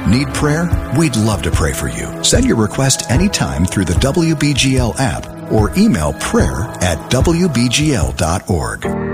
Need prayer? We'd love to pray for you. Send your request anytime through the WBGL app or email prayer@wbgl.org.